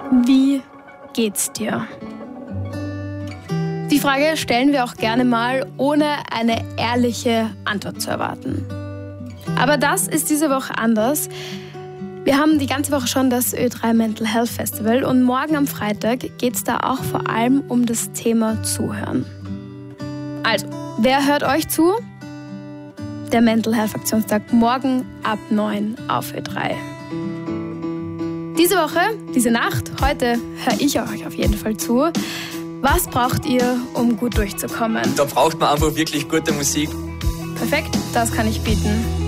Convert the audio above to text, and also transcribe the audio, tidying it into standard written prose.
Wie geht's dir? Die Frage stellen wir auch gerne mal, ohne eine ehrliche Antwort zu erwarten. Aber das ist diese Woche anders. Wir haben die ganze Woche schon das Ö3 Mental Health Festival und morgen am Freitag geht es da auch vor allem um das Thema Zuhören. Also, wer hört euch zu? Der Mental Health Aktionstag morgen ab 9 auf Ö3. Diese Woche, diese Nacht, heute höre ich euch auf jeden Fall zu. Was braucht ihr, um gut durchzukommen? Da braucht man einfach wirklich gute Musik. Perfekt, das kann ich bieten.